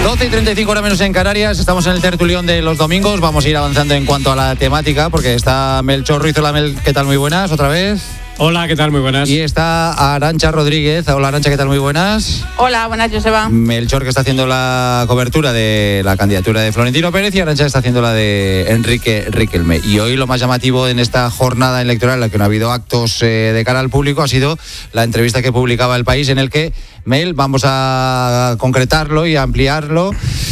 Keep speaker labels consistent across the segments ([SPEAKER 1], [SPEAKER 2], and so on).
[SPEAKER 1] 12:35 horas menos en Canarias. Estamos en el tertulión de los domingos. Vamos a ir avanzando en cuanto a la temática, porque está Melchor Ruiz. Hola, Mel, ¿qué tal? Muy buenas, otra vez.
[SPEAKER 2] Hola, ¿qué tal? Muy buenas.
[SPEAKER 1] Y está Arantxa Rodríguez. Hola, Arantxa, ¿qué tal? Muy buenas.
[SPEAKER 3] Hola, buenas, Joseba.
[SPEAKER 1] Melchor, que está haciendo la cobertura de la candidatura de Florentino Pérez, y Arantxa está haciendo la de Enrique Riquelme. Y hoy lo más llamativo en esta jornada electoral, en la que no ha habido actos de cara al público, ha sido la entrevista que publicaba El País, en el que, Mel, vamos a concretarlo y a ampliarlo.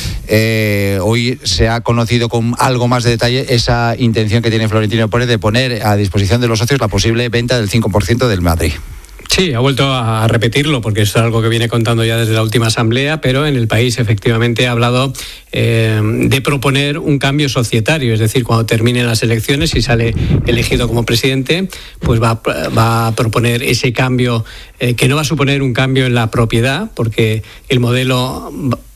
[SPEAKER 1] Hoy se ha conocido con algo más de detalle esa intención que tiene Florentino Pérez de poner a disposición de los socios la posible venta del 5% del Madrid.
[SPEAKER 2] Sí, ha vuelto a repetirlo porque es algo que viene contando ya desde la última asamblea, pero en El País efectivamente ha hablado de proponer un cambio societario, es decir, cuando terminen las elecciones y sale elegido como presidente, pues va a proponer ese cambio que no va a suponer un cambio en la propiedad, porque el modelo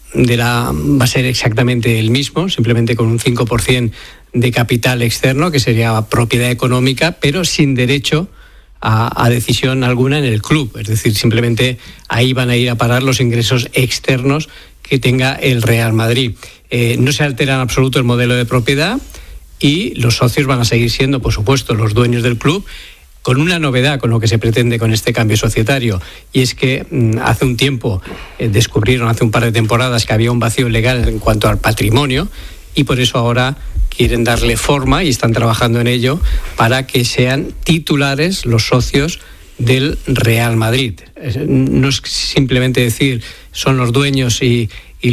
[SPEAKER 2] va a ser exactamente el mismo, simplemente con un 5% de capital externo, que sería propiedad económica, pero sin derecho a decisión alguna en el club. Es decir, simplemente ahí van a ir a parar los ingresos externos que tenga el Real Madrid. No se altera en absoluto el modelo de propiedad y los socios van a seguir siendo, por supuesto, los dueños del club, con una novedad con lo que se pretende con este cambio societario, y es que hace un tiempo descubrieron, hace un par de temporadas, que había un vacío legal en cuanto al patrimonio, y por eso ahora quieren darle forma y están trabajando en ello para que sean titulares los socios del Real Madrid. No es simplemente decir son los dueños y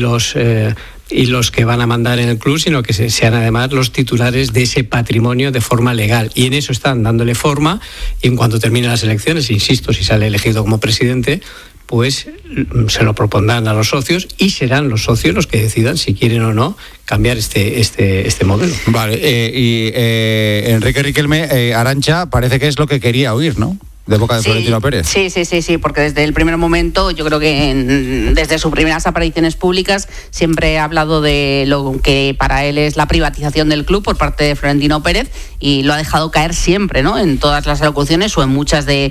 [SPEAKER 2] los que van a mandar en el club, sino que sean además los titulares de ese patrimonio de forma legal. Y en eso están dándole forma, y en cuanto terminen las elecciones, insisto, si sale elegido como presidente, pues se lo propondrán a los socios y serán los socios los que decidan si quieren o no cambiar este modelo. Vale,
[SPEAKER 1] y Enrique Riquelme, Arantxa, parece que es lo que quería oír, ¿no?, de boca de Florentino Pérez.
[SPEAKER 3] Sí, porque desde el primer momento, yo creo que desde sus primeras apariciones públicas, siempre ha hablado de lo que para él es la privatización del club por parte de Florentino Pérez, y lo ha dejado caer siempre, ¿no?, en todas las alocuciones o en muchas de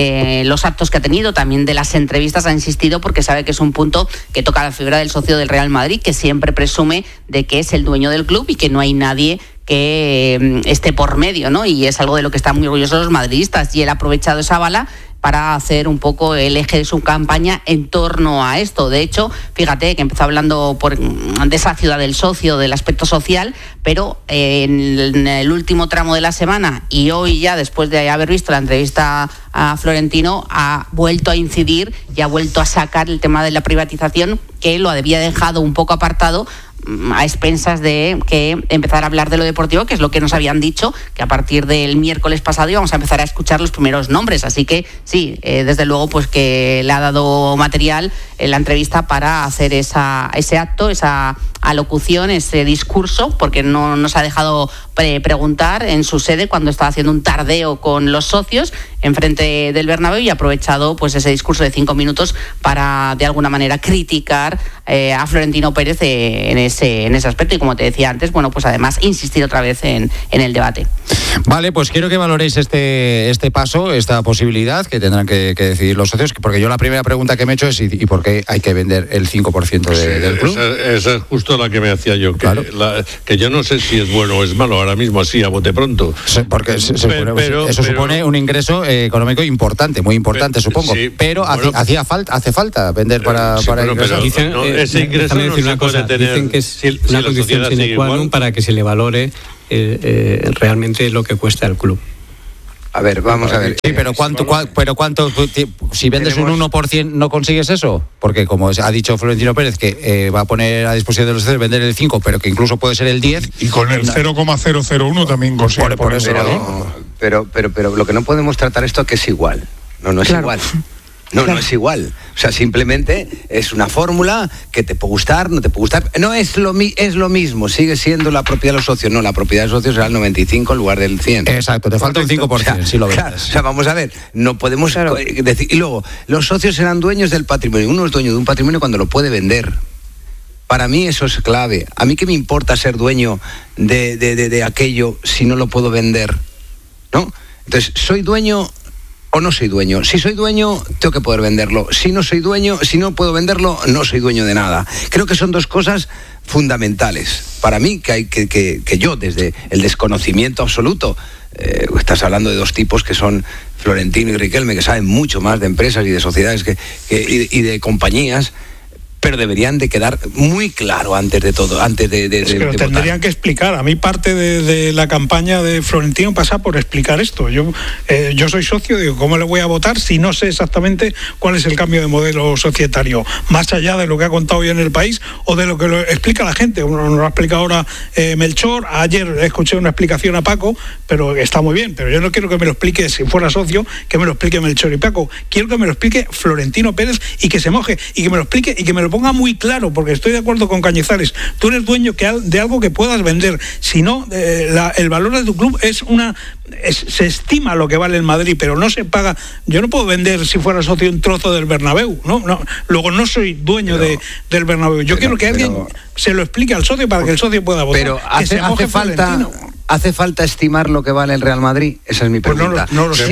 [SPEAKER 3] los actos que ha tenido, también de las entrevistas ha insistido, porque sabe que es un punto que toca la figura del socio del Real Madrid, que siempre presume de que es el dueño del club y que no hay nadie que esté por medio, ¿no? Y es algo de lo que están muy orgullosos los madridistas, y él ha aprovechado esa bala para hacer un poco el eje de su campaña en torno a esto. De hecho, fíjate que empezó hablando de esa ciudad del socio, del aspecto social, pero en el último tramo de la semana, y hoy ya después de haber visto la entrevista a Florentino, ha vuelto a incidir y ha vuelto a sacar el tema de la privatización, que lo había dejado un poco apartado a expensas de que empezar a hablar de lo deportivo, que es lo que nos habían dicho, que a partir del miércoles pasado íbamos a empezar a escuchar los primeros nombres. Así que sí, desde luego, pues que le ha dado material en la entrevista para hacer ese acto, esa alocución, ese discurso, porque no nos ha dejado preguntar en su sede cuando estaba haciendo un tardeo con los socios enfrente del Bernabéu, y ha aprovechado pues ese discurso de 5 minutos para de alguna manera criticar a Florentino Pérez en ese aspecto, y como te decía antes, bueno, pues además insistir otra vez en el debate.
[SPEAKER 1] Vale, pues quiero que valoréis este paso, esta posibilidad que tendrán que decidir los socios, porque yo la primera pregunta que me he hecho es ¿y por qué hay que vender el 5% del club?
[SPEAKER 4] Esa es justo la que me hacía yo,
[SPEAKER 1] claro.
[SPEAKER 4] Que yo no sé si es bueno o es malo ahora mismo, así a bote pronto.
[SPEAKER 1] Porque eso supone un ingreso económico importante, muy importante, supongo. Sí, pero bueno, hace falta vender para ingresar.
[SPEAKER 2] Dicen,
[SPEAKER 4] ese ingreso no se puede tener.
[SPEAKER 2] Dicen que es una condición sine qua non para que se le valore realmente lo que cuesta el club.
[SPEAKER 5] A ver, vamos a ver.
[SPEAKER 1] Sí, pero ¿cuánto? Si vendes un 1%, ¿no consigues eso? Porque como ha dicho Florentino Pérez, que va a poner a disposición de los socios vender el 5%, pero que incluso puede ser el 10%.
[SPEAKER 6] Y con el 0,001 también consigue.
[SPEAKER 1] Por eso,
[SPEAKER 5] pero lo que no podemos tratar esto que es igual. No es igual. No es igual. O sea, simplemente es una fórmula que te puede gustar, no te puede gustar. No es lo mismo, sigue siendo la propiedad de los socios. No, la propiedad de los socios será el 95 en lugar del 100.
[SPEAKER 1] Exacto, te falta un 5%, si lo ves.
[SPEAKER 5] Claro, o sea, vamos a ver, no podemos decir. Y luego, los socios serán dueños del patrimonio. Uno es dueño de un patrimonio cuando lo puede vender. Para mí eso es clave. A mí qué me importa ser dueño de aquello si no lo puedo vender, ¿no? Entonces, soy dueño o no soy dueño. Si soy dueño, tengo que poder venderlo. Si no soy dueño, si no puedo venderlo, no soy dueño de nada. Creo que son dos cosas fundamentales para mí, que yo, desde el desconocimiento absoluto, estás hablando de dos tipos que son Florentino y Riquelme, que saben mucho más de empresas y de sociedades y de compañías, pero deberían de quedar muy claro antes de todo, antes de
[SPEAKER 6] pero tendrían que explicar. A mí parte de la campaña de Florentino pasa por explicar esto. Yo soy socio, digo, ¿cómo le voy a votar si no sé exactamente cuál es el cambio de modelo societario? Más allá de lo que ha contado hoy en El País o de lo que lo explica la gente. Uno nos lo ha explicado ahora Melchor, ayer escuché una explicación a Paco, pero está muy bien, pero yo no quiero que me lo explique, si fuera socio, que me lo explique Melchor y Paco. Quiero que me lo explique Florentino Pérez y que se moje y que me lo explique y que me lo ponga muy claro, porque estoy de acuerdo con Cañizares. Tú eres dueño de algo que puedas vender. Si no, el valor de tu club se estima lo que vale el Madrid, pero no se paga. Yo no puedo vender, si fuera socio, un trozo del Bernabéu, ¿no? Luego no soy dueño del Bernabéu. Yo quiero que alguien se lo explique al socio para que el socio pueda votar.
[SPEAKER 5] Pero hace falta estimar lo que vale el Real Madrid. Esa es mi pregunta.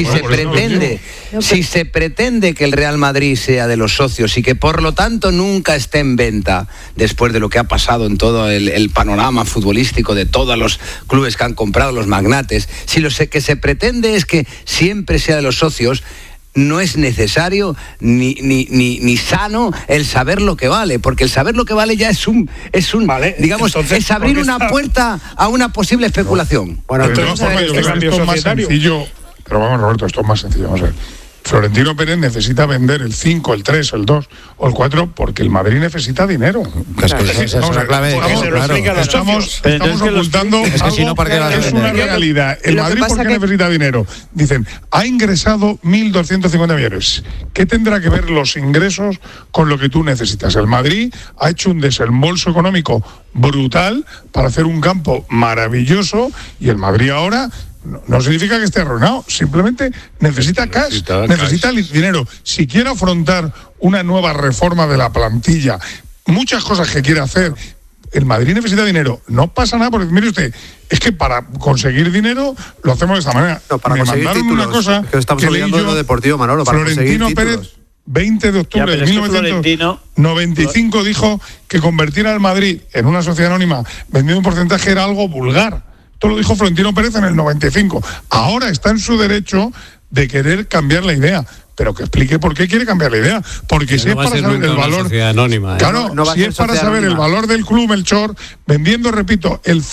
[SPEAKER 5] Si se pretende que el Real Madrid sea de los socios y que por lo tanto nunca esté en venta, después de lo que ha pasado en todo el panorama futbolístico de todos los clubes que han comprado, los magnates, si lo que se pretende es que siempre sea de los socios, no es necesario ni sano el saber lo que vale, porque el saber lo que vale ya es vale, digamos, entonces, es abrir una puerta a una posible especulación.
[SPEAKER 6] Bueno, entonces esto es más sencillo, pero vamos, Roberto, esto es más sencillo, vamos a ver. Florentino Pérez necesita vender el 5, el 3, el 2 o el 4 porque el Madrid necesita dinero.
[SPEAKER 1] Esa es la clave.
[SPEAKER 6] Estamos ocultando es una realidad. El Madrid, ¿por qué necesita dinero? Dicen, ha ingresado 1.250 millones. ¿Qué tendrá que ver los ingresos con lo que tú necesitas? El Madrid ha hecho un desembolso económico brutal para hacer un campo maravilloso y el Madrid ahora... No significa que esté arruinado, simplemente necesita cash, necesita dinero. Si quiere afrontar una nueva reforma de la plantilla, muchas cosas que quiere hacer, el Madrid necesita dinero. No pasa nada, porque mire usted, es que para conseguir dinero lo hacemos de esta manera.
[SPEAKER 7] No, para
[SPEAKER 6] me
[SPEAKER 7] conseguir
[SPEAKER 6] mandaron
[SPEAKER 7] títulos,
[SPEAKER 6] una cosa
[SPEAKER 7] que estamos olvidando de lo deportivo, Manolo, para
[SPEAKER 6] Florentino Pérez, 20 de octubre de 1995 dijo que convertir al Madrid en una sociedad anónima vendiendo un porcentaje era algo vulgar. Esto lo dijo Florentino Pérez en el 95. Ahora está en su derecho de querer cambiar la idea, pero que explique por qué quiere cambiar la idea. Porque si es para saber el valor...
[SPEAKER 2] Anónima,
[SPEAKER 6] claro, si es para saber el valor del club, Melchor, vendiendo, repito, el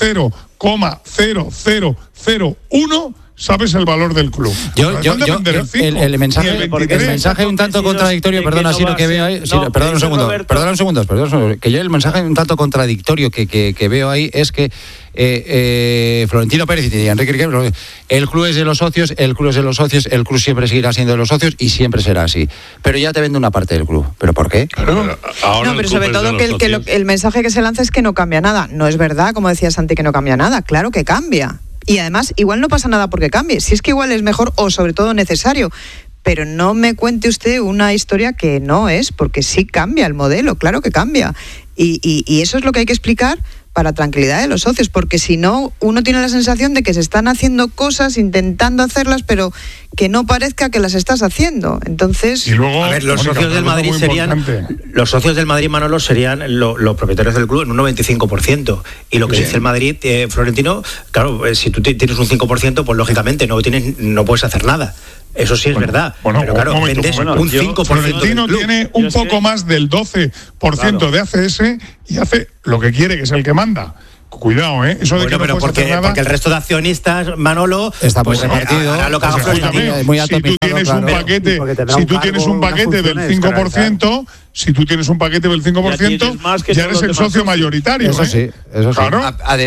[SPEAKER 6] 0,0001... sabes el valor del club.
[SPEAKER 1] El mensaje un tanto contradictorio, perdona, Sino, que veo ahí, perdona un segundo, que yo el mensaje un tanto contradictorio que veo ahí es que Florentino Pérez y Enrique Riquelme, el club es de los socios, el club siempre seguirá siendo de los socios y siempre será así. Pero ya te vende una parte del club. ¿Pero por qué?
[SPEAKER 8] No, pero sobre todo que el mensaje que se lanza es que no cambia nada. No es verdad, como decía Santi, que no cambia nada. Claro que cambia. Y además, igual no pasa nada porque cambie. Si es que igual es mejor o sobre todo necesario. Pero no me cuente usted una historia que no es, porque sí cambia el modelo, claro que cambia. Y eso es lo que hay que explicar para tranquilidad de los socios, porque si no, uno tiene la sensación de que se están haciendo cosas, intentando hacerlas, pero que no parezca que las estás haciendo. Entonces,
[SPEAKER 6] y luego,
[SPEAKER 7] a ver, los socios del Madrid serían, los socios del Madrid, Manolo, serían los propietarios del club en un 95%. Y lo que dice el Madrid, Florentino, claro, si tú tienes un 5%, pues lógicamente no puedes hacer nada. Eso sí es verdad. Pero claro, vendes un 5%.
[SPEAKER 6] Florentino tiene un poco más del 12% de ACS y hace lo que quiere, que es el que manda. Cuidado, Eso de que no puedes hacer nada...
[SPEAKER 7] porque el resto de accionistas, Manolo,
[SPEAKER 1] está muy repartido.
[SPEAKER 7] Hará lo que haga Florentino.
[SPEAKER 6] Si tú tienes un paquete, del 5%, si tú tienes un paquete del 5%, ya eres el socio mayoritario.
[SPEAKER 1] Eso sí.
[SPEAKER 5] Claro,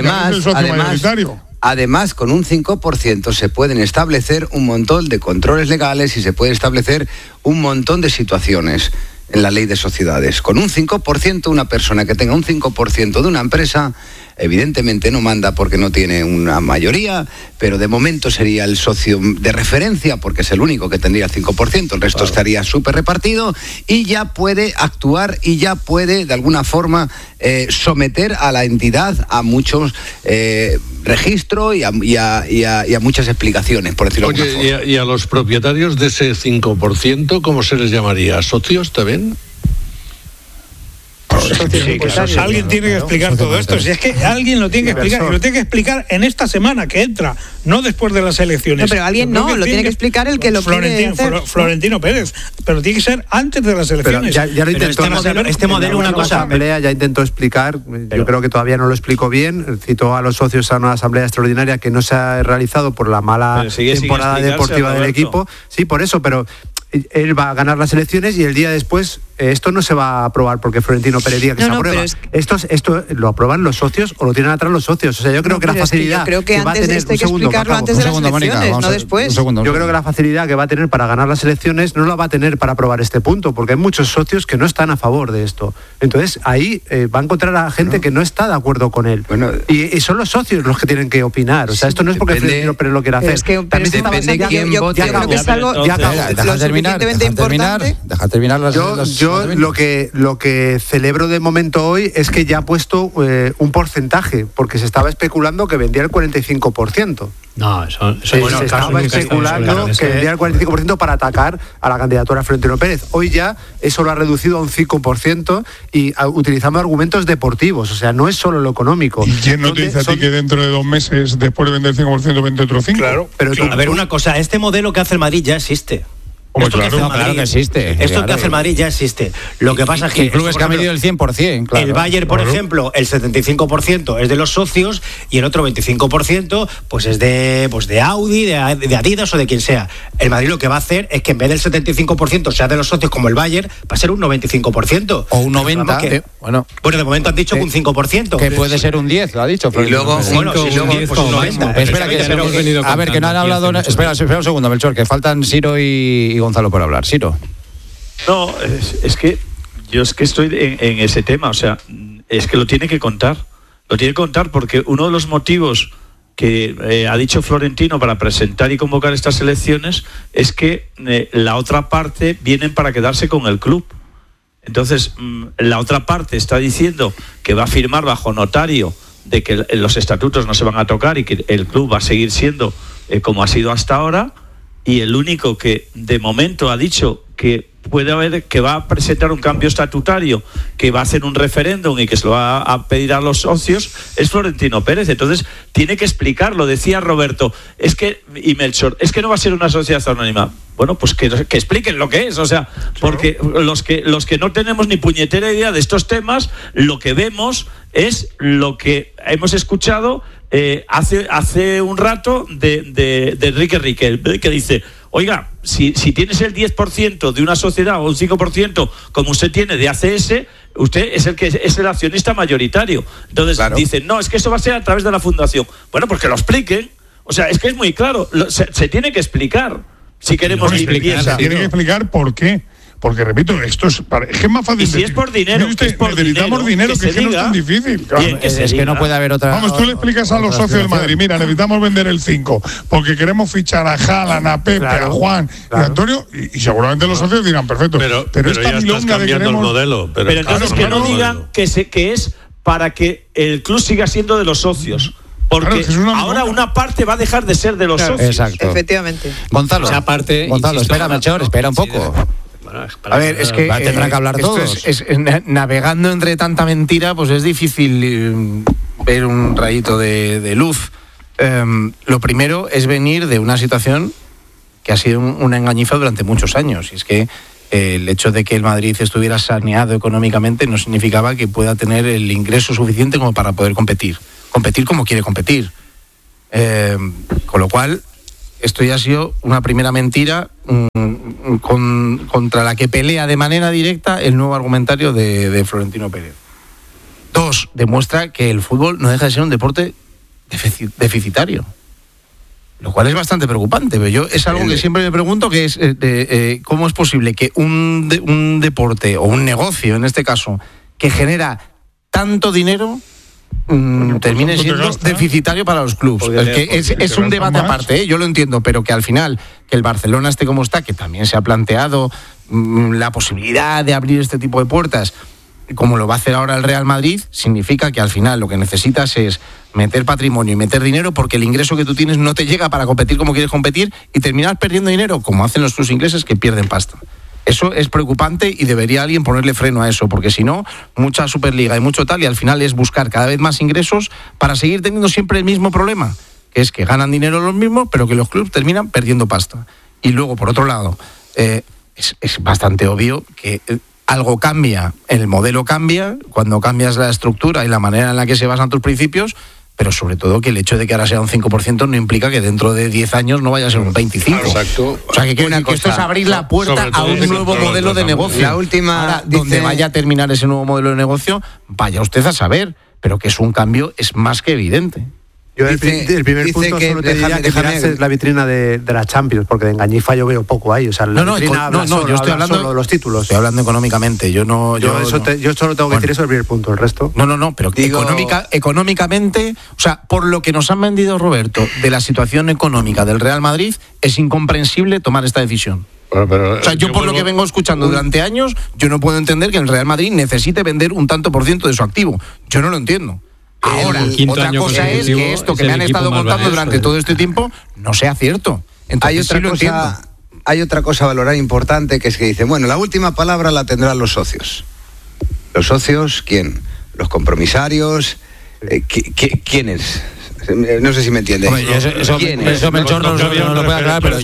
[SPEAKER 5] Además, con un 5% se pueden establecer un montón de controles legales y se puede establecer un montón de situaciones en la ley de sociedades. Con un 5%, una persona que tenga un 5% de una empresa evidentemente no manda porque no tiene una mayoría, pero de momento sería el socio de referencia porque es el único que tendría el 5%, el resto estaría súper repartido y ya puede actuar y ya puede de alguna forma someter a la entidad a muchos registros y a muchas explicaciones, por decirlo de alguna forma.
[SPEAKER 4] ¿Y a los propietarios de ese 5%, cómo se les llamaría? ¿Socios también?
[SPEAKER 6] Alguien tiene que explicar todo esto. Si es que alguien lo tiene que explicar, y lo tiene que explicar en esta semana que entra, no después de las elecciones.
[SPEAKER 8] No, pero alguien lo tiene que explicar el que lo quiere hacer.
[SPEAKER 6] Florentino Pérez, pero tiene que ser antes de las elecciones.
[SPEAKER 9] Pero ya lo intentó.
[SPEAKER 7] Este modelo una cosa.
[SPEAKER 9] Asamblea ya intentó explicar, yo creo que todavía no lo explicó bien, citó a los socios a una asamblea extraordinaria que no se ha realizado por la mala temporada deportiva del equipo. Sí, por eso, pero él va a ganar las elecciones y el día después esto no se va a aprobar porque Florentino Pérez diga que se aprueba. Esto lo aprueban los socios o lo tienen atrás los socios. O sea, yo creo que la facilidad
[SPEAKER 8] yo creo que va a tener esto hay que explicarlo antes de las elecciones, no después.
[SPEAKER 9] Yo creo que la facilidad que va a tener para ganar las elecciones no la va a tener para aprobar este punto, porque hay muchos socios que no están a favor de esto. Entonces ahí va a encontrar a gente que no está de acuerdo con él. Y son los socios los que tienen que opinar. O sea, esto no es porque Florentino Pérez lo quiera hacer.
[SPEAKER 8] También depende de quién vote. Yo creo que es algo suficientemente importante.
[SPEAKER 1] Deja terminar las
[SPEAKER 9] yo lo que celebro de momento hoy es que ya ha puesto un porcentaje, porque se estaba especulando que vendía el 45%.
[SPEAKER 2] No, eso
[SPEAKER 9] se estaba especulando que vendía el 45% para atacar a la candidatura de Florentino Pérez. Hoy ya eso lo ha reducido a un 5% y utilizando argumentos deportivos, o sea, no es solo lo económico.
[SPEAKER 10] ¿Y quién no te dice a ti que dentro de 2 meses, después de vender el 5%, vende otro 5%?
[SPEAKER 7] Claro, pero a ver, una cosa, este modelo que hace el Madrid ya existe.
[SPEAKER 1] Claro que existe.
[SPEAKER 7] Esto que hace el Madrid ya existe. Lo que pasa es que
[SPEAKER 1] clubes que ha medido el 100%. Claro,
[SPEAKER 7] el Bayern, por ejemplo, el 75% es de los socios y el otro 25% pues es de Audi, de Adidas o de quien sea. El Madrid lo que va a hacer es que en vez del 75% sea de los socios como el Bayern, va a ser un 95%.
[SPEAKER 1] O un 90%.
[SPEAKER 7] Bueno, de momento han dicho que un 5%.
[SPEAKER 1] Que puede ser un 10, lo ha dicho.
[SPEAKER 5] Y luego, pues un 90%.
[SPEAKER 1] Espera, que no han hablado. Espera un segundo, Melchor, que faltan Siro y Gonzalo por hablar. Siro.
[SPEAKER 11] No, es que yo estoy en ese tema, o sea, es que lo tiene que contar porque uno de los motivos que ha dicho Florentino para presentar y convocar estas elecciones es que la otra parte vienen para quedarse con el club. Entonces, la otra parte está diciendo que va a firmar bajo notario de que los estatutos no se van a tocar y que el club va a seguir siendo como ha sido hasta ahora. Y el único que de momento ha dicho que va a presentar un cambio estatutario, que va a hacer un referéndum y que se lo va a pedir a los socios, es Florentino Pérez. Entonces tiene que explicarlo. Decía Roberto, y Melchor, es que no va a ser una sociedad anónima. Bueno, pues que expliquen lo que es, o sea, porque los que no tenemos ni puñetera idea de estos temas, lo que vemos es lo que hemos escuchado hace un rato de Enrique Riquel, que dice, oiga, si tienes el 10% de una sociedad o un 5% como usted tiene de ACS, usted es el accionista mayoritario. Entonces dicen, no, es que eso va a ser a través de la fundación. Bueno, pues que lo expliquen. O sea, es que es muy claro, se tiene que explicar si queremos limpieza.
[SPEAKER 10] Se tiene que explicar por qué. Porque, repito, esto es que es más fácil.
[SPEAKER 11] Y si es por dinero,
[SPEAKER 10] necesitamos dinero, que es que no es tan difícil.
[SPEAKER 1] Bien, es que no puede haber otra.
[SPEAKER 10] Vamos, tú le explicas a los socios del Madrid, mira, necesitamos vender el 5, porque queremos fichar a Haaland, a Pepe, a Juan y a Antonio, y seguramente los socios dirán, perfecto.
[SPEAKER 4] Pero esta ya estás cambiando el modelo.
[SPEAKER 11] Pero entonces que no digan que es para que el club siga siendo de los socios. Porque ahora una parte va a dejar de ser de los socios.
[SPEAKER 1] Exacto.
[SPEAKER 8] Efectivamente.
[SPEAKER 1] Gonzalo, espera, Melchor, espera un poco.
[SPEAKER 12] A ver, es que
[SPEAKER 1] tendrán que hablar todos.
[SPEAKER 12] Navegando entre tanta mentira, pues es difícil ver un rayito de luz. Lo primero es venir de una situación que ha sido una engañifa durante muchos años. Y es que el hecho de que el Madrid estuviera saneado económicamente no significaba que pueda tener el ingreso suficiente como para poder competir como quiere competir. Con lo cual, esto ya ha sido una primera mentira contra la que pelea de manera directa el nuevo argumentario de Florentino Pérez. 2, demuestra que el fútbol no deja de ser un deporte deficitario, lo cual es bastante preocupante. Pero yo es algo que siempre me pregunto, que es cómo es posible que un deporte o un negocio, en este caso, que genera tanto dinero, termine siendo deficitario para los clubes. Es un debate aparte, yo lo entiendo, pero que al final, que el Barcelona esté como está, que también se ha planteado la posibilidad de abrir este tipo de puertas, como lo va a hacer ahora el Real Madrid, significa que al final lo que necesitas es meter patrimonio y meter dinero, porque el ingreso que tú tienes no te llega para competir como quieres competir y terminar perdiendo dinero, como hacen los clubes ingleses que pierden pasta. Eso es preocupante y debería alguien ponerle freno a eso, porque si no, mucha Superliga y mucho tal, y al final es buscar cada vez más ingresos para seguir teniendo siempre el mismo problema, que es que ganan dinero los mismos, pero que los clubes terminan perdiendo pasta. Y luego, por otro lado, es bastante obvio que algo cambia, el modelo cambia, cuando cambias la estructura y la manera en la que se basan tus principios, pero sobre todo que el hecho de que ahora sea un 5% no implica que dentro de 10 años no vaya a ser un 25%.
[SPEAKER 4] Exacto.
[SPEAKER 12] O sea, que esto es abrir la puerta a un nuevo modelo de negocio.
[SPEAKER 5] La última,
[SPEAKER 12] ahora, donde vaya a terminar ese nuevo modelo de negocio, vaya usted a saber, pero que es un cambio, es más que evidente.
[SPEAKER 9] Yo el primer punto
[SPEAKER 5] que
[SPEAKER 9] solo te diría que mirases la vitrina de la Champions, porque de engañifa yo veo poco ahí. O sea, la vitrina
[SPEAKER 12] yo estoy hablando
[SPEAKER 9] solo de los títulos.
[SPEAKER 12] Estoy hablando económicamente. Yo
[SPEAKER 9] solo tengo que decir eso el primer punto, el resto.
[SPEAKER 12] No, pero económicamente, o sea, por lo que nos han vendido, Roberto, de la situación económica del Real Madrid, es incomprensible tomar esta decisión. O sea, yo por lo que vengo escuchando durante años, yo no puedo entender que el Real Madrid necesite vender un tanto por ciento de su activo. Yo no lo entiendo. Ahora, otra cosa es que esto que me han estado contando durante todo este tiempo no sea cierto. Entonces,
[SPEAKER 5] hay otra cosa a valorar importante, que es que dicen, bueno, la última palabra la tendrán los socios. ¿Los socios quién? ¿Los compromisarios? ¿Quiénes? No sé si me entiende.
[SPEAKER 1] Eso Melchor no lo puede aclarar, pero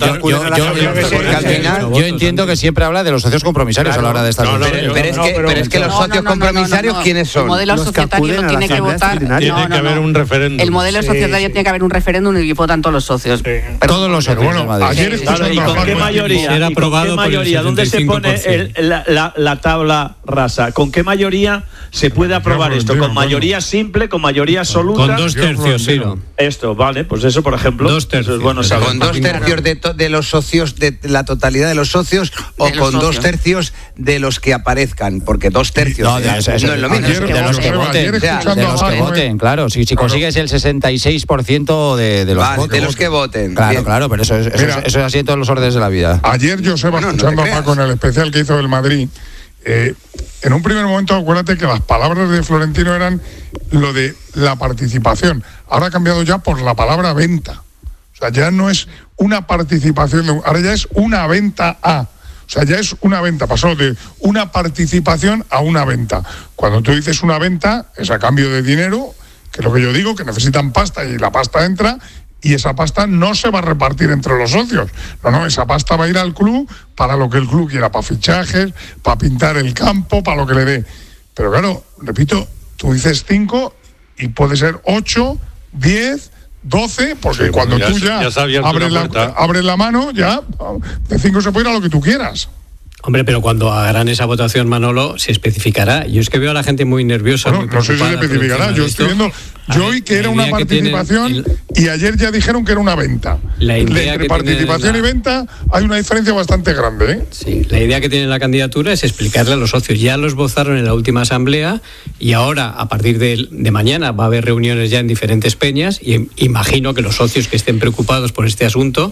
[SPEAKER 1] yo entiendo que siempre habla de los socios compromisarios a la hora de estar.
[SPEAKER 5] Pero es que los socios compromisarios, ¿quiénes son?
[SPEAKER 3] El modelo societario no tiene que votar.
[SPEAKER 11] Tiene que haber un referéndum.
[SPEAKER 3] El modelo societario tiene que haber un referéndum y votan todos los socios.
[SPEAKER 1] Todos los socios.
[SPEAKER 10] Bueno, ayer
[SPEAKER 11] ¿y con qué mayoría? ¿Dónde se pone la tabla rasa? ¿Con qué mayoría se puede aprobar esto? ¿Con mayoría simple? ¿Con mayoría absoluta?
[SPEAKER 2] Con 2 tercios, sí.
[SPEAKER 11] Esto, vale, pues eso, por ejemplo.
[SPEAKER 2] 2 tercios.
[SPEAKER 11] Bueno,
[SPEAKER 5] con 2 tercios de los socios, de la totalidad de los socios, o con 2 tercios de los que aparezcan, porque 2 tercios no es lo mismo.
[SPEAKER 1] De los que voten, claro. Si consigues el 66% de los votos.
[SPEAKER 5] De los que voten.
[SPEAKER 1] Claro, pero eso es así en todos los órdenes de la vida.
[SPEAKER 10] Ayer yo estaba escuchando a Paco en el especial que hizo del Madrid. En un primer momento, acuérdate que las palabras de Florentino eran lo de la participación. Ahora ha cambiado ya por la palabra venta. O sea, ya no es una participación, ahora ya es una venta a. O sea, ya es una venta. Pasó de una participación a una venta. Cuando tú dices una venta, es a cambio de dinero, que es lo que yo digo, que necesitan pasta y la pasta entra. Y esa pasta no se va a repartir entre los socios. No, esa pasta va a ir al club para lo que el club quiera, para fichajes, para pintar el campo, para lo que le dé. Pero claro, repito, tú dices 5 y puede ser 8, 10, 12, porque sí, cuando tú ya abres la mano, ya de 5 se puede ir a lo que tú quieras.
[SPEAKER 2] Hombre, pero cuando hagan esa votación, Manolo, se especificará. Yo es que veo a la gente muy nerviosa.
[SPEAKER 10] Bueno, no sé si se especificará. Yo estoy viendo, yo oí que era una participación y ayer ya dijeron que era una venta. Entre participación y venta hay una diferencia bastante grande, ¿eh?
[SPEAKER 2] Sí, la idea que tiene la candidatura es explicarle a los socios. Ya los votaron en la última asamblea y ahora, a partir de mañana, va a haber reuniones ya en diferentes peñas y imagino que los socios que estén preocupados por este asunto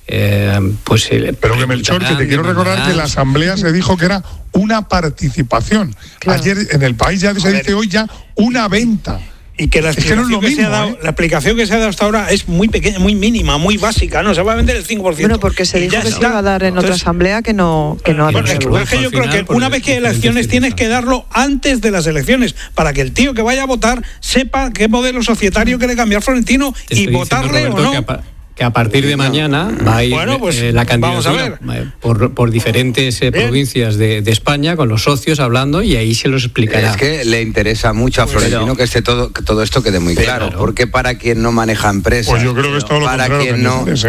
[SPEAKER 10] pero que Melchor, que te quiero recordar que en la asamblea se dijo que era una participación. Claro. Ayer en El País ya se dice hoy ya una venta.
[SPEAKER 6] Y que la explicación que se ha dado, la explicación que se ha dado hasta ahora es muy pequeña, muy mínima, muy básica, ¿no? Se va a vender el 5%.
[SPEAKER 8] Bueno, porque se dijo que se iba a dar en otra asamblea que no ha
[SPEAKER 6] dado. Es que yo creo que una vez que hay elecciones tienes que darlo antes de las elecciones, para que el tío que vaya a votar sepa qué modelo societario quiere cambiar Florentino y votarle o no.
[SPEAKER 2] Que a partir de mañana va a ir la candidatura por diferentes provincias de España con los socios hablando y ahí se los explicará.
[SPEAKER 5] Es que le interesa mucho a Florentino que esté todo esto quede muy claro. Porque para quien no maneja empresas,
[SPEAKER 10] pues yo creo que es todo lo
[SPEAKER 5] para quien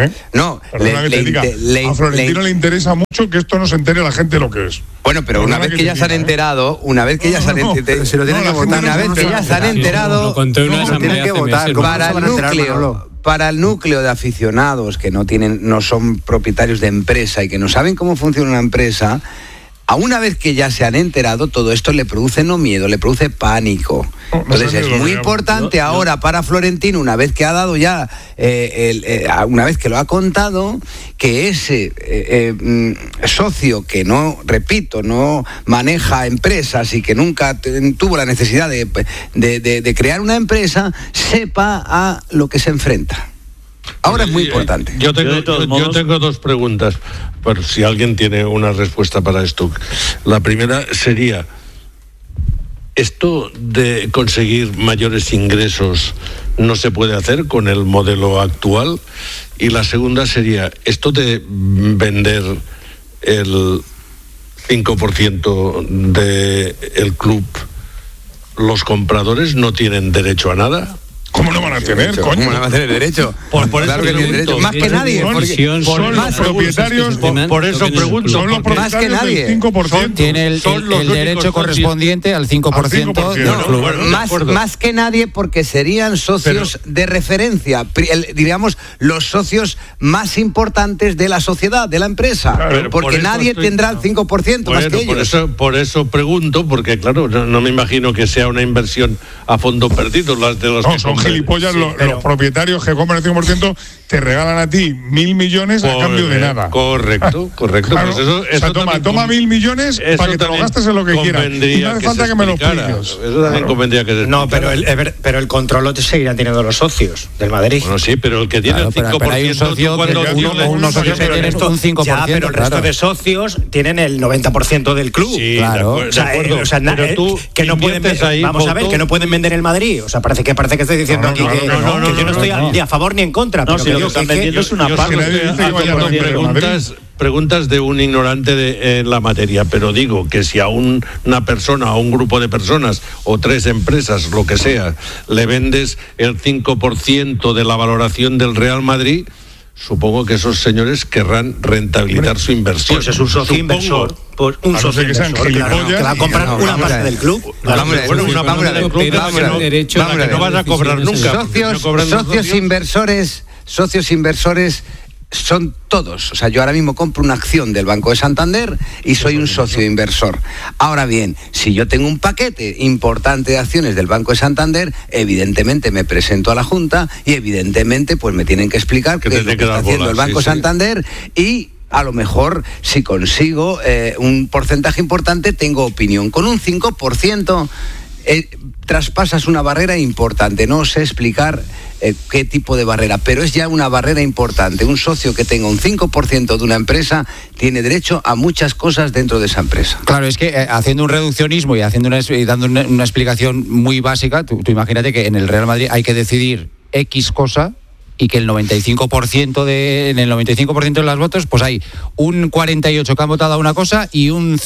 [SPEAKER 10] a Florentino le interesa mucho que esto no se entere la gente lo que es.
[SPEAKER 5] Bueno, pero una vez que ya se han enterado, una vez que ya se han enterado,
[SPEAKER 9] se lo tienen que votar.
[SPEAKER 5] Una vez que ya se han enterado,
[SPEAKER 2] tienen
[SPEAKER 9] que votar
[SPEAKER 5] para el núcleo de aficionados que no son propietarios de empresa y que no saben cómo funciona una empresa, A una vez que ya se han enterado, todo esto le produce no miedo, le produce pánico. Entonces es muy importante ahora para Florentino, una vez que ha dado ya, una vez que lo ha contado, que ese socio que no, repito, no maneja empresas y que nunca tuvo la necesidad de crear una empresa, sepa a lo que se enfrenta. Ahora es muy importante.
[SPEAKER 4] Yo tengo dos preguntas, por si alguien tiene una respuesta para esto. La primera sería, ¿esto de conseguir mayores ingresos no se puede hacer con el modelo actual? Y la segunda sería, ¿esto de vender el 5% del club, los compradores no tienen derecho a nada?
[SPEAKER 10] ¿Cómo no van a tener, coño?
[SPEAKER 5] ¿Cómo no van a tener derecho?
[SPEAKER 4] Por claro que tienen derecho.
[SPEAKER 5] Más que nadie.
[SPEAKER 10] Son los propietarios,
[SPEAKER 4] por eso pregunto.
[SPEAKER 10] Son los
[SPEAKER 5] más que nadie.
[SPEAKER 10] Del 5%.
[SPEAKER 1] Tiene el derecho correspondiente al 5% del club.
[SPEAKER 5] Más que nadie, porque serían socios de referencia, diríamos, los socios más importantes de la sociedad, de la empresa. Claro, porque nadie tendrá el 5% más que ellos.
[SPEAKER 4] Por eso pregunto, porque claro, no me imagino que sea una inversión a fondo perdido las de los que
[SPEAKER 10] son gilipollas, los propietarios que compran el 5% te regalan a ti 1.000 millones a cambio de nada.
[SPEAKER 4] Correcto.
[SPEAKER 10] Claro, pues eso toma 1.000 millones para que te lo gastes en lo que quieras. Y no hace falta que me lo expliques.
[SPEAKER 4] Eso también convendría que se explicara.
[SPEAKER 7] pero el control lo seguirán teniendo los socios del Madrid.
[SPEAKER 4] Bueno, sí, pero el que tiene el 5%,
[SPEAKER 1] pero hay un socio unos socios que tienen un 5%.
[SPEAKER 7] Ya, pero el resto de socios tienen el 90% del club.
[SPEAKER 4] Sí,
[SPEAKER 1] claro.
[SPEAKER 7] Que no pueden, vamos a ver, que no pueden vender el Madrid. O sea, parece que estoy diciendo aquí que yo no estoy ni a favor ni en contra.
[SPEAKER 11] No, si lo que están vendiendo es una parte.
[SPEAKER 4] Preguntas de un ignorante en la materia, pero digo que si a una persona, a un grupo de personas o 3 empresas, lo que sea, le vendes el 5% de la valoración del Real Madrid, supongo que esos señores querrán rentabilizar su inversión.
[SPEAKER 7] Pues es un socio inversor. Pues un socio inversor, claro, que va a comprar una parte del club.
[SPEAKER 4] Una parte del club que no vas a cobrar nunca.
[SPEAKER 5] Socios inversores son todos. O sea, yo ahora mismo compro una acción del Banco de Santander y soy un socio inversor. Ahora bien, si yo tengo un paquete importante de acciones del Banco de Santander, evidentemente me presento a la Junta y evidentemente pues me tienen que explicar qué es lo que está haciendo el Banco de Santander y a lo mejor si consigo un porcentaje importante tengo opinión. Con un 5% traspasas una barrera importante. No sé explicar qué tipo de barrera, pero es ya una barrera importante. Un socio que tenga un 5% de una empresa tiene derecho a muchas cosas dentro de esa empresa.
[SPEAKER 1] Claro, es que haciendo un reduccionismo y dando una explicación muy básica, tú imagínate que en el Real Madrid hay que decidir X cosa y que en el 95% de los votos, pues hay un 48 que ha votado a una cosa y un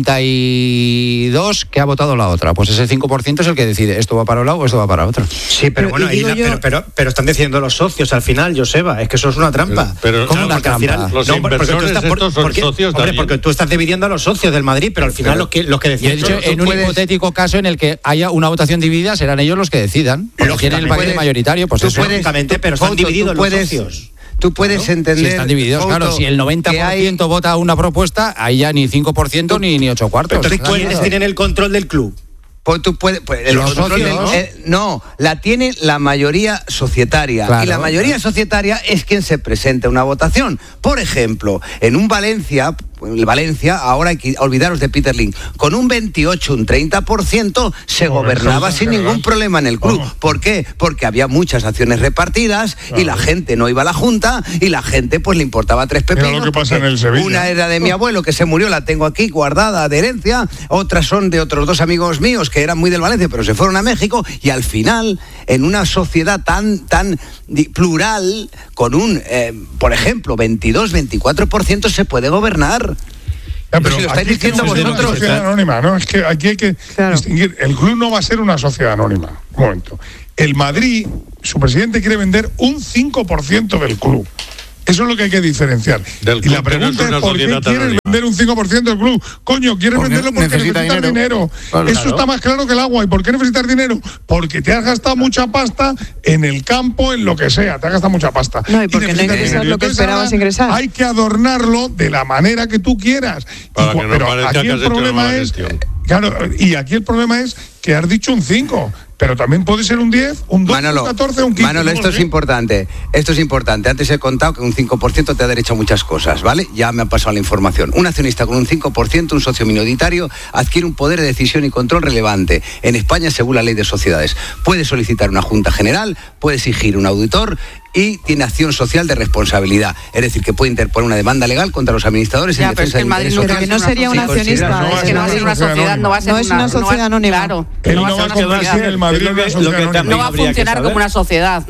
[SPEAKER 1] 52 que ha votado la otra. Pues ese 5% es el que decide, esto va para un lado o esto va para otro.
[SPEAKER 7] Sí, pero bueno, pero están decidiendo los socios al final, Joseba, es que eso es una trampa.
[SPEAKER 1] ¿Cómo una trampa?
[SPEAKER 4] Final, los inversores estos son socios también.
[SPEAKER 7] Porque tú estás dividiendo a los socios del Madrid, pero al final los que deciden...
[SPEAKER 1] Yo he dicho, en un hipotético caso en el que haya una votación dividida, serán ellos los que decidan. Porque tienen el paquete mayoritario, pues eso.
[SPEAKER 7] Lógicamente, pero están divididos los socios.
[SPEAKER 5] Tú puedes entender...
[SPEAKER 1] Si están divididos, claro. Si el 90% vota una propuesta, ahí ya ni 5% ni 8 cuartos.
[SPEAKER 7] Entonces, ¿quiénes tienen el control del club?
[SPEAKER 5] Pues tú puedes... los socios, ¿no? La tiene la mayoría societaria. Claro, y la mayoría societaria es quien se presenta a una votación. Por ejemplo, en un Valencia, ahora hay que olvidaros de Peter Lim, con un 28, un 30% se gobernaba sin ningún problema en el club. ¿Por qué? Porque había muchas acciones repartidas y la gente no iba a la Junta y la gente pues le importaba 3 pepinos.
[SPEAKER 10] Mira lo que pasa en el Sevilla.
[SPEAKER 5] Una era de mi abuelo que se murió, la tengo aquí guardada de herencia, otras son de otros 2 amigos míos que eran muy del Valencia pero se fueron a México y al final en una sociedad tan plural con un, por ejemplo, 22-24% se puede gobernar.
[SPEAKER 10] Pero si lo estáis diciendo vosotros. Una sociedad anónima, ¿no? Es que aquí hay que distinguir. El club no va a ser una sociedad anónima. Un momento. El Madrid, su presidente quiere vender un 5% del club. Eso es lo que hay que diferenciar. Y la pregunta es ¿por qué quieres vender un 5% del club? Coño, ¿quieres venderlo porque necesitas dinero? Eso está más claro que el agua. ¿Y por qué necesitas dinero? Porque te has gastado mucha pasta en el campo, en lo que sea. Te has gastado mucha pasta.
[SPEAKER 8] No, y porque no ingresas lo que esperabas ingresar.
[SPEAKER 10] Hay que adornarlo de la manera que tú quieras. Pero aquí el problema es... Claro, y aquí el problema es que has dicho un 5, pero también puede ser un 10, un 12, un 14, un 15.
[SPEAKER 5] Manolo, esto es importante. Esto es importante. Antes he contado que un 5% te da derecho a muchas cosas, ¿vale? Ya me han pasado la información. Un accionista con un 5%, un socio minoritario, adquiere un poder de decisión y control relevante. En España, según la ley de sociedades, puede solicitar una junta general, puede exigir un auditor y tiene acción social de responsabilidad. Es decir, que puede interponer una demanda legal contra los administradores en defensa del interés social.
[SPEAKER 8] Pero que no sería un accionista.
[SPEAKER 3] Es que no va a ser una sociedad, no va a ser
[SPEAKER 8] una sociedad anónima.
[SPEAKER 3] Claro.
[SPEAKER 10] No va a ser el Madrid una sociedad anónima.
[SPEAKER 3] No va a funcionar como una sociedad.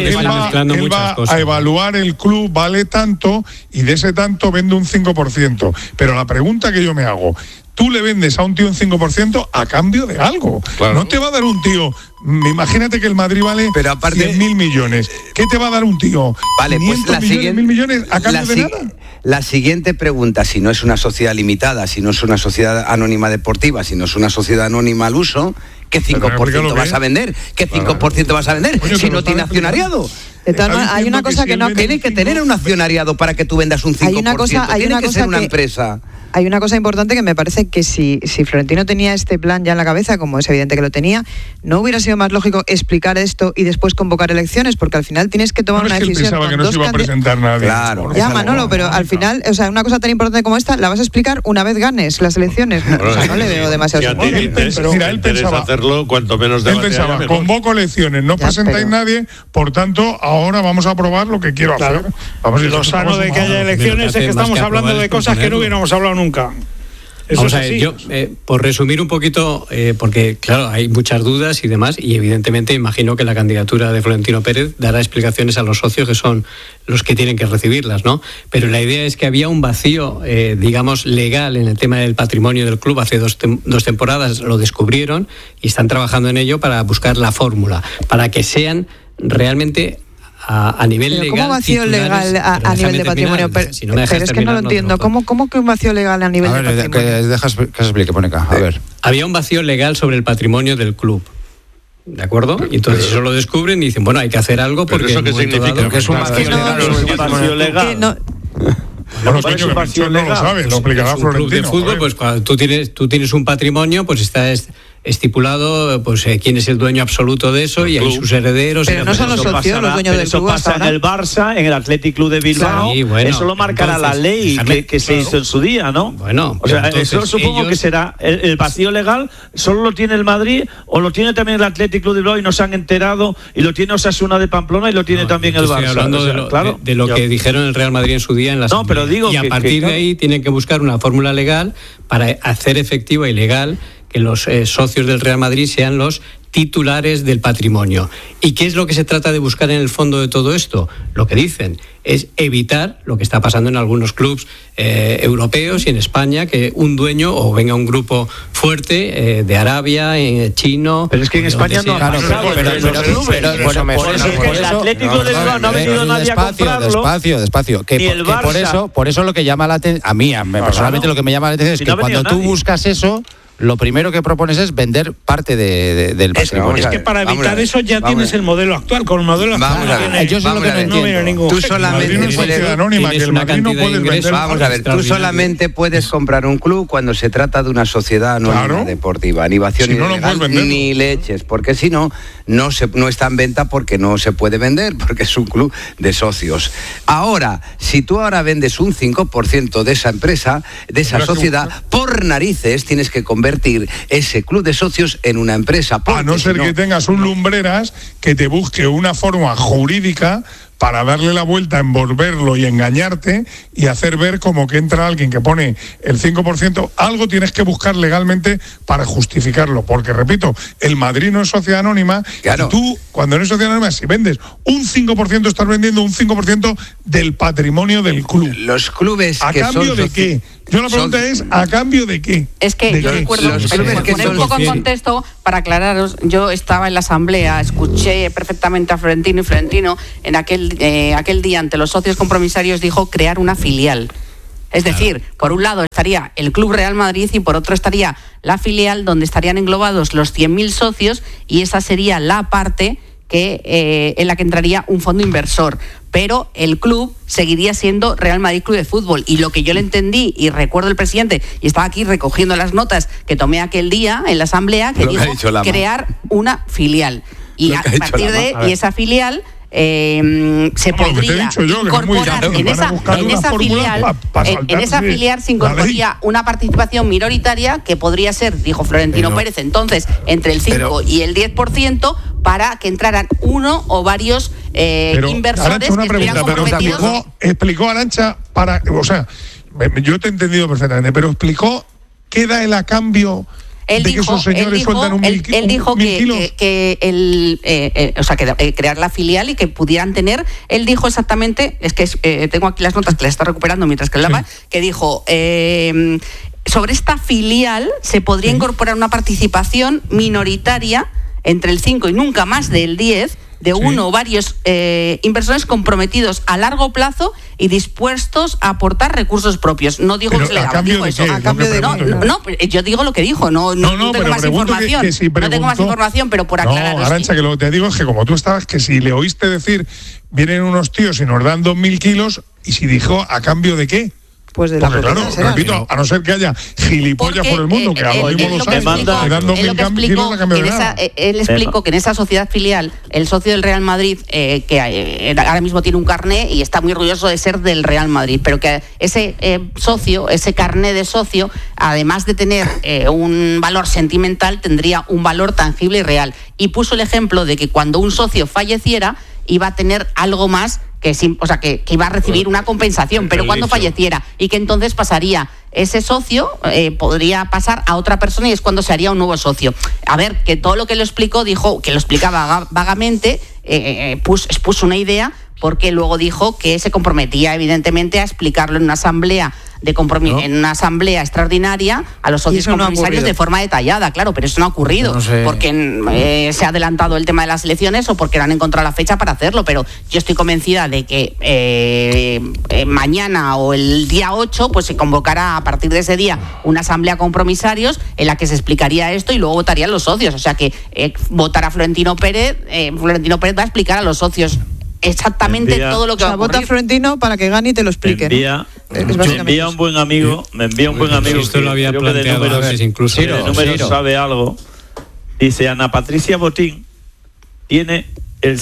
[SPEAKER 10] Él va a evaluar el club, vale tanto, y de ese tanto vende un 5%. Pero la pregunta que yo me hago, tú le vendes a un tío un 5% a cambio de algo. Claro. No te va a dar un tío... Imagínate que el Madrid vale 100.000 millones. ¿Qué te va a dar un tío?
[SPEAKER 5] Vale, pues la siguiente,
[SPEAKER 10] 1.000 millones a cambio de nada.
[SPEAKER 5] La siguiente pregunta, si no es una sociedad limitada, si no es una sociedad anónima deportiva, si no es una sociedad anónima al uso, ¿qué 5% vas a vender? ¿Qué 5% vas a vender? Oye, si no tiene accionariado.
[SPEAKER 8] Hay una cosa que no...
[SPEAKER 5] Tiene que tener un accionariado para que tú vendas un 5%. Tiene que ser una empresa.
[SPEAKER 8] Hay una cosa importante que me parece que si Florentino tenía este plan ya en la cabeza, como es evidente que lo tenía, ¿no hubiera sido más lógico explicar esto y después convocar elecciones? Porque al final tienes que tomar una decisión.
[SPEAKER 10] Él pensaba que no se iba a presentar nadie.
[SPEAKER 5] Claro.
[SPEAKER 8] Ya, Manolo, pero al final, o sea, una cosa tan importante como esta, la vas a explicar una vez ganes las elecciones. No le veo demasiado
[SPEAKER 4] sentido. Mira, él pensaba hacerlo cuanto menos debate.
[SPEAKER 10] Él pensaba, convoco elecciones, no presentáis nadie, por tanto, ahora vamos a probar lo que quiero hacer.
[SPEAKER 6] Lo sano de que haya elecciones es que estamos hablando de cosas que no hubiéramos hablado nunca.
[SPEAKER 2] Vamos a ver, yo, por resumir un poquito, porque claro, hay muchas dudas y demás, y evidentemente imagino que la candidatura de Florentino Pérez dará explicaciones a los socios que son los que tienen que recibirlas, ¿no? Pero la idea es que había un vacío, digamos, legal en el tema del patrimonio del club. Hace dos temporadas lo descubrieron y están trabajando en ello para buscar la fórmula, para que sean realmente... a nivel legal.
[SPEAKER 8] ¿Cómo vacío legal a nivel de patrimonio? Pero es que no lo entiendo. ¿Cómo que un vacío legal a nivel de patrimonio?
[SPEAKER 1] Dejas que se explique, pone acá. A ver.
[SPEAKER 2] Había un vacío legal sobre el patrimonio del club. ¿De acuerdo? Y entonces eso lo descubren y dicen, bueno, hay que hacer algo porque...
[SPEAKER 4] ¿Eso qué significa?
[SPEAKER 2] Que es un vacío legal.
[SPEAKER 10] Bueno, coño, que no lo sabe, lo explicará Florentino.
[SPEAKER 2] Un club de fútbol, pues cuando tú tienes un patrimonio, pues está estipulado pues quién es el dueño absoluto de eso y hay sus herederos.
[SPEAKER 8] Pero no son los socios los dueños del club.
[SPEAKER 11] Eso pasa en el Barça, en el Athletic Club de Bilbao. Sí, bueno, eso lo marcará la ley que se hizo en su día, ¿no?
[SPEAKER 2] Bueno,
[SPEAKER 11] o sea, eso supongo que será el vacío legal. ¿Solo lo tiene el Madrid o lo tiene también el Athletic Club de Bilbao y no se han enterado? Y lo tiene Osasuna de Pamplona y lo tiene también el Barça.
[SPEAKER 2] Estoy hablando de lo que dijeron el Real Madrid en su día en la
[SPEAKER 11] No, pero digo
[SPEAKER 2] y a partir de ahí tienen que buscar una fórmula legal para hacer efectiva y legal que los socios del Real Madrid sean los titulares del patrimonio. ¿Y qué es lo que se trata de buscar en el fondo de todo esto? Lo que dicen es evitar lo que está pasando en algunos clubes europeos y en España, que un dueño o venga un grupo fuerte de Arabia, chino...
[SPEAKER 11] Pero es que en España no ha pasado.
[SPEAKER 2] Por
[SPEAKER 11] eso el Atlético de Bilbao no ha venido nadie a comprarlo.
[SPEAKER 1] Despacio. Por eso lo que llama la atención... A mí, personalmente lo que me llama la atención es que cuando tú buscas eso... Lo primero que propones es vender parte del patrimonio.
[SPEAKER 6] Es que para evitar eso ya tienes el modelo actual. Con el modelo actual
[SPEAKER 1] yo sé lo que no entiendo.
[SPEAKER 5] Tú solamente tú solamente puedes comprar un club cuando se trata de una sociedad anónima deportiva. Ni vacío ni legal, ni leches. Porque si no, no está en venta porque no se puede vender, porque es un club de socios. Ahora, si tú ahora vendes un 5% de esa empresa, de esa sociedad, por narices tienes que convertir ese club de socios en una empresa.
[SPEAKER 10] A no ser que tengas un Lumbreras que te busque una forma jurídica para darle la vuelta, envolverlo y engañarte y hacer ver como que entra alguien que pone el 5%. Algo tienes que buscar legalmente para justificarlo, porque repito, el Madrid no es sociedad anónima. Claro. Y tú, cuando no eres sociedad anónima, si vendes un 5%, estás vendiendo un 5% del patrimonio del club.
[SPEAKER 5] Los clubes
[SPEAKER 10] ¿A
[SPEAKER 5] que
[SPEAKER 10] cambio
[SPEAKER 5] son
[SPEAKER 10] de qué? Yo la pregunta es, ¿a cambio de qué?
[SPEAKER 3] Es que yo recuerdo, por poner un poco en contexto, para aclararos, yo estaba en la asamblea, escuché perfectamente a Florentino y Florentino en aquel aquel día ante los socios compromisarios dijo crear una filial. Es decir, por un lado estaría el Club Real Madrid y por otro estaría la filial donde estarían englobados los 100.000 socios y esa sería la parte en la que entraría un fondo inversor. Pero el club seguiría siendo Real Madrid Club de Fútbol. Y lo que yo le entendí, y recuerdo el presidente, y estaba aquí recogiendo las notas que tomé aquel día en la asamblea, que dijo crear una filial. Y a partir de esa filial se podría incorporar en esa filial se incorporaría una participación minoritaria que podría ser, dijo Florentino Pérez, entonces entre el 5 y el 10% para que entraran uno o varios inversores.
[SPEAKER 10] Arantxa, una pregunta, pero explicó Arantxa yo te he entendido perfectamente, pero explicó qué da él a cambio. Él dijo que crear la filial y que pudieran tener, él dijo exactamente, tengo aquí las notas que las está recuperando mientras que hablaba, que dijo, sobre esta filial se podría incorporar una participación minoritaria entre el 5 y nunca más del 10 de uno o varios inversores comprometidos a largo plazo y dispuestos a aportar recursos propios. No digo que se le da, dijo eso. No, yo digo lo que dijo, no tengo más información. No tengo más información, pero por aclarar. No, Arantxa, que lo que te digo es que como tú estabas, que si le oíste decir, vienen unos tíos y nos dan 2.000 kilos, y si dijo, ¿a cambio de qué?
[SPEAKER 8] Pues de la
[SPEAKER 10] propiedad, claro, repito, a no ser que haya gilipollas por el mundo, que algo mismo lo sabe,
[SPEAKER 3] él explicó que en esa sociedad filial, el socio del Real Madrid, que ahora mismo tiene un carné y está muy orgulloso de ser del Real Madrid, pero que ese socio, ese carné de socio, además de tener un valor sentimental, tendría un valor tangible y real. Y puso el ejemplo de que cuando un socio falleciera, iba a tener algo más que iba a recibir una compensación, pero cuando falleciera, y que entonces pasaría ese socio, podría pasar a otra persona y es cuando se haría un nuevo socio. A ver, que todo lo que lo explicó, dijo que lo explicaba vagamente, expuso una idea, porque luego dijo que se comprometía evidentemente a explicarlo en una asamblea en una asamblea extraordinaria a los socios compromisarios de forma detallada, claro, pero eso no ha ocurrido, porque se ha adelantado el tema de las elecciones o porque no han encontrado la fecha para hacerlo, pero yo estoy convencida de que mañana o el día 8 pues se convocará a partir de ese día una asamblea compromisarios en la que se explicaría esto y luego votarían los socios, o sea que votará Florentino Pérez va a explicar a los socios exactamente todo lo que va a ocurrir.
[SPEAKER 8] Vota Florentino para que gane y te lo explique.
[SPEAKER 11] Me envía un buen amigo,
[SPEAKER 2] esto lo había planteado antes incluso.
[SPEAKER 11] De números sabe algo. Dice, Ana Patricia Botín tiene el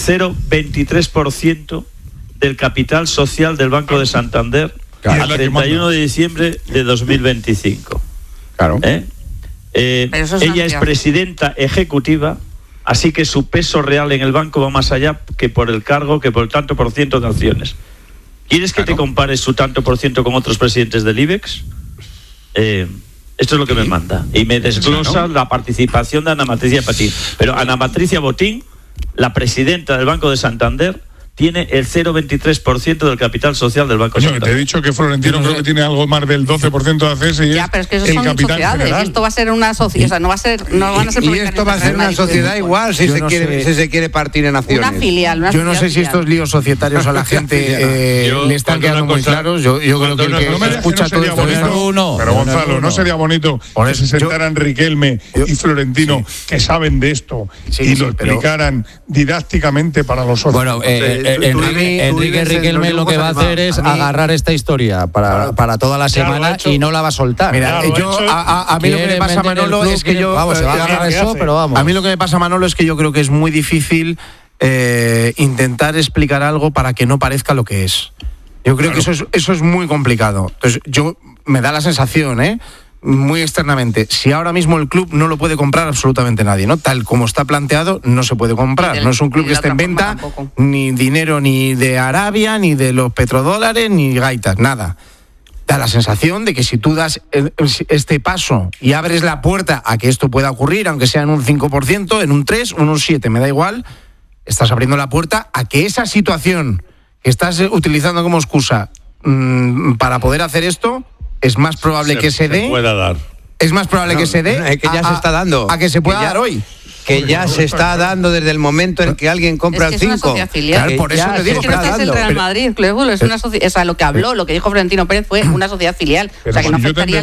[SPEAKER 11] 0,23% del capital social del Banco de Santander a 31 de diciembre de 2025.
[SPEAKER 1] Claro.
[SPEAKER 11] Ella es presidenta ejecutiva, así que su peso real en el banco va más allá que por el cargo, que por el tanto por ciento de acciones. ¿Quieres que te compares su tanto por ciento con otros presidentes del IBEX? Esto es lo que me manda. Y me desglosa la participación de Ana Patricia Botín. Pero Ana Patricia Botín, la presidenta del Banco de Santander, tiene el 0,23% del capital social del Banco Santander.
[SPEAKER 10] Te he dicho que Florentino creo que tiene algo más del 12% de ACS y
[SPEAKER 3] pero es que eso son sociedades. General. Esto va a ser una sociedad, o sea, no van a ser.
[SPEAKER 5] Y esto va a ser una sociedad igual si se quiere partir en acciones.
[SPEAKER 3] Una filial.
[SPEAKER 12] Yo no sé si estos líos societarios a la gente le están quedando muy claros. Yo creo que el que escucha todo esto.
[SPEAKER 10] Pero Gonzalo, ¿no sería bonito que se sentaran Riquelme y Florentino que saben de esto y lo explicaran didácticamente para los socios?
[SPEAKER 1] Bueno, Enrique Riquelme lo que va a hacer es agarrar esta historia para toda la semana y no la va a soltar.
[SPEAKER 12] Mira, a mí lo que me pasa, Manolo, es que yo...
[SPEAKER 1] Vamos, se va a agarrar eso, pero vamos.
[SPEAKER 12] A mí lo que me pasa, Manolo, es que yo creo que es muy difícil intentar explicar algo para que no parezca lo que es. Yo creo que eso es muy complicado. Entonces, me da la sensación, muy externamente, si ahora mismo el club no lo puede comprar absolutamente nadie, ¿no? Tal como está planteado, no se puede comprar. No es un club que esté en venta, ni dinero ni de Arabia, ni de los petrodólares, ni gaitas, nada. Da la sensación de que si tú das este paso y abres la puerta a que esto pueda ocurrir, aunque sea en un 5%, en un 3%, en un 7%, me da igual, estás abriendo la puerta a que esa situación que estás utilizando como excusa para poder hacer esto, es más probable que se dé.
[SPEAKER 4] Pueda dar.
[SPEAKER 12] Es más probable que se dé.
[SPEAKER 5] Es que ya se está dando.
[SPEAKER 12] A que se pueda dar hoy.
[SPEAKER 5] que ya se está dando desde el momento en que alguien compra el 5.
[SPEAKER 3] Es una sociedad filial.
[SPEAKER 12] Claro, por eso le digo
[SPEAKER 3] que no es el Real Madrid, es una lo que habló, lo que dijo Florentino Pérez fue una sociedad filial. O sea, que no afectaría